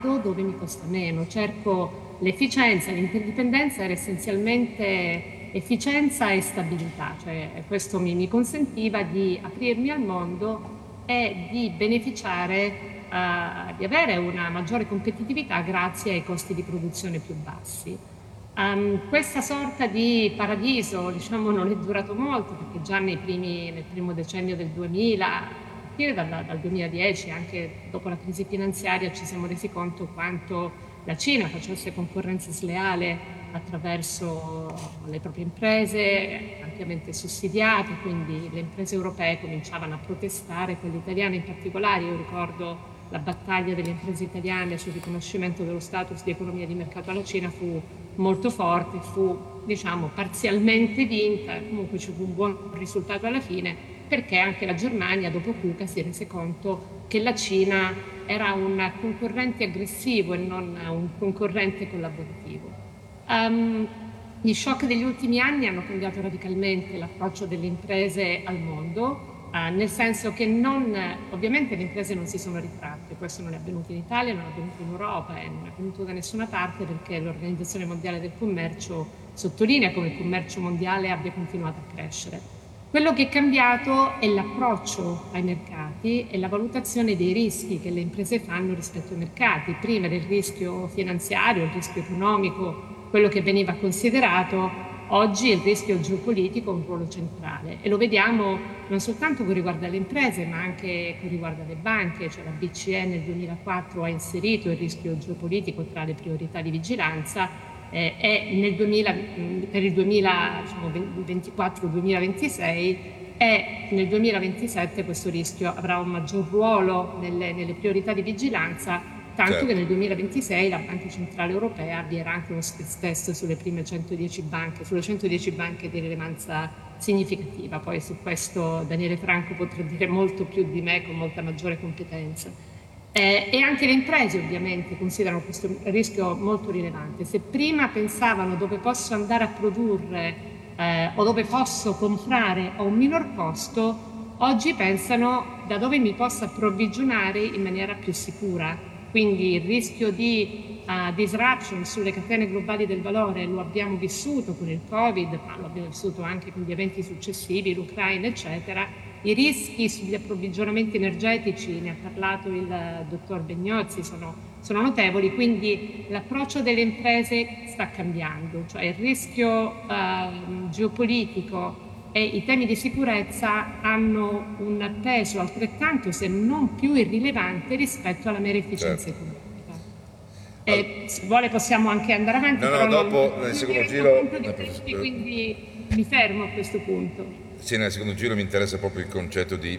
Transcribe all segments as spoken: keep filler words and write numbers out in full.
dove mi costa meno, cerco l'efficienza, l'interdipendenza era essenzialmente efficienza e stabilità, cioè questo mi, mi consentiva di aprirmi al mondo e di beneficiare, eh, di avere una maggiore competitività grazie ai costi di produzione più bassi. Um, questa sorta di paradiso, diciamo, non è durato molto perché già nei primi, nel primo decennio del duemila, a partire dal, dal duemiladieci, anche dopo la crisi finanziaria, ci siamo resi conto quanto la Cina facesse concorrenza sleale attraverso le proprie imprese, ampiamente sussidiate, quindi le imprese europee cominciavano a protestare, quelle italiane in particolare. Io ricordo la battaglia delle imprese italiane sul riconoscimento dello status di economia di mercato alla Cina fu molto forte, fu diciamo parzialmente vinta, comunque ci fu un buon risultato alla fine, perché anche la Germania dopo Kuka si rese conto che la Cina era un concorrente aggressivo e non un concorrente collaborativo. Um, gli shock degli ultimi anni hanno cambiato radicalmente l'approccio delle imprese al mondo, Uh, nel senso che non, ovviamente le imprese non si sono ritratte, questo non è avvenuto in Italia, non è avvenuto in Europa e non è avvenuto da nessuna parte perché l'Organizzazione Mondiale del Commercio sottolinea come il commercio mondiale abbia continuato a crescere. Quello che è cambiato è l'approccio ai mercati e la valutazione dei rischi che le imprese fanno rispetto ai mercati. Prima del rischio finanziario, il rischio economico, quello che veniva considerato. Oggi il rischio geopolitico ha un ruolo centrale e lo vediamo non soltanto con riguardo alle imprese ma anche con riguardo alle banche, cioè la B C E nel duemilaquattro ha inserito il rischio geopolitico tra le priorità di vigilanza eh, e nel duemila, per il duemilaventiquattro duemilaventisei e nel duemilaventisette questo rischio avrà un maggior ruolo nelle, nelle priorità di vigilanza. Tanto certo. Che nel duemilaventisei la Banca Centrale Europea avvierà anche uno stress test sulle prime centodieci banche, sulle centodieci banche di rilevanza significativa. Poi su questo Daniele Franco potrà dire molto più di me con molta maggiore competenza. Eh, e anche le imprese ovviamente considerano questo rischio molto rilevante. Se prima pensavano dove posso andare a produrre eh, o dove posso comprare a un minor costo, oggi pensano da dove mi posso approvvigionare in maniera più sicura. Quindi il rischio di uh, disruption sulle catene globali del valore lo abbiamo vissuto con il Covid, ma lo abbiamo vissuto anche con gli eventi successivi, l'Ucraina, eccetera. I rischi sugli approvvigionamenti energetici, ne ha parlato il dottor Begnozzi, sono, sono notevoli, quindi l'approccio delle imprese sta cambiando, cioè il rischio uh, geopolitico e i temi di sicurezza hanno un peso altrettanto, se non più irrilevante, rispetto alla mera efficienza certo. economica. E allora, se vuole possiamo anche andare avanti, no, però no, dopo non, nel secondo non giro di no, tempi, quindi mi fermo a questo punto. Sì, nel secondo giro mi interessa proprio il concetto di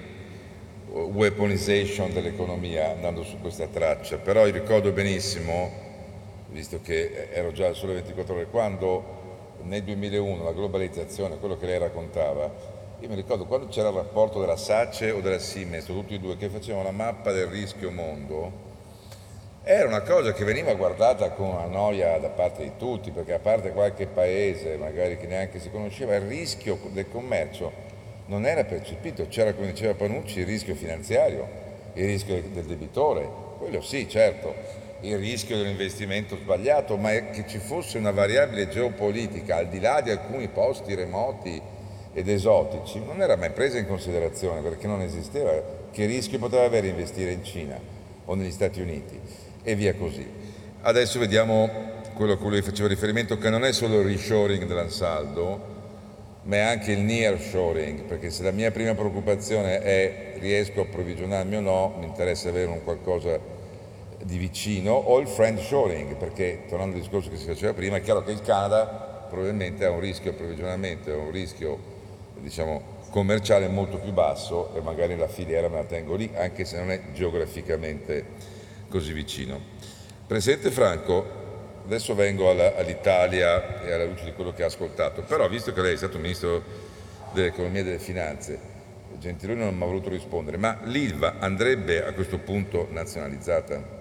weaponization dell'economia, andando su questa traccia, però io ricordo benissimo, visto che ero già al Sole ventiquattro Ore, quando nel duemilauno la globalizzazione, quello che lei raccontava, io mi ricordo quando c'era il rapporto della SACE o della Siemens, tutti e due che facevano la mappa del rischio mondo, era una cosa che veniva guardata con una noia da parte di tutti, perché a parte qualche paese magari che neanche si conosceva, il rischio del commercio non era percepito, c'era, come diceva Panucci, il rischio finanziario, il rischio del debitore, quello sì, certo, il rischio dell'investimento sbagliato, ma che ci fosse una variabile geopolitica al di là di alcuni posti remoti ed esotici non era mai presa in considerazione, perché non esisteva che rischio poteva avere investire in Cina o negli Stati Uniti e via così. Adesso vediamo quello a cui lui faceva riferimento, che non è solo il reshoring dell'ansaldo ma è anche il nearshoring, perché se la mia prima preoccupazione è riesco a approvvigionarmi o no, mi interessa avere un qualcosa di vicino, o il friendshoring, perché tornando al discorso che si faceva prima, è chiaro che il Canada probabilmente ha un rischio approvvigionamento, ha un rischio diciamo commerciale molto più basso e magari la filiera me la tengo lì, anche se non è geograficamente così vicino. Presidente Franco, adesso vengo alla, all'Italia e alla luce di quello che ha ascoltato, però visto che lei è stato Ministro dell'Economia e delle Finanze, Gentiloni non mi ha voluto rispondere, ma l'Ilva andrebbe a questo punto nazionalizzata?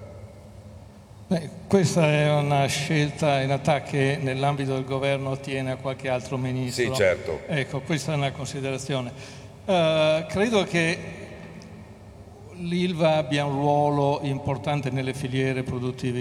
Beh, questa è una scelta in realtà che nell'ambito del governo tiene a qualche altro ministro. Sì, certo. Ecco, questa è una considerazione. Uh, credo che l'Ilva abbia un ruolo importante nelle filiere produttive